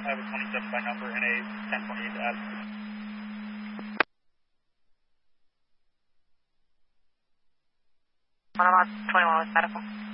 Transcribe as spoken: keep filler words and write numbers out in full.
I have a twenty-seven by number and a ten twenty-eight to add. One about twenty-one with medical.